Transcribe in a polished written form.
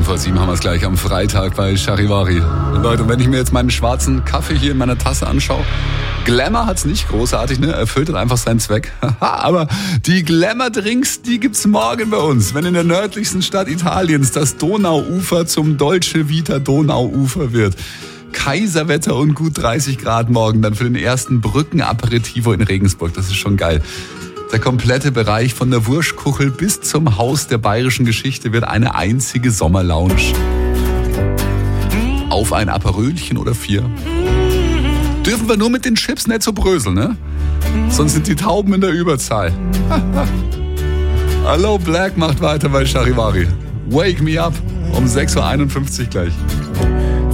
7 haben wir es gleich am Freitag bei Charivari. Und Leute, wenn ich mir jetzt meinen schwarzen Kaffee hier in meiner Tasse anschaue, Glamour hat's nicht großartig, ne? Erfüllt dann einfach seinen Zweck. Aber die Glamour-Drinks, die gibt's morgen bei uns, wenn in der nördlichsten Stadt Italiens das Donauufer zum Dolce Vita Donauufer wird. Kaiserwetter und gut 30 Grad morgen dann für den ersten Brückenaperitivo in Regensburg. Das ist schon geil. Der komplette Bereich von der Wurschkuchel bis zum Haus der bayerischen Geschichte wird eine einzige Sommerlounge. Auf ein Aperölchen oder 4. Dürfen wir nur mit den Chips nicht so bröseln, ne? Sonst sind die Tauben in der Überzahl. Hallo Black macht weiter bei Charivari. Wake me up um 6.51 Uhr gleich.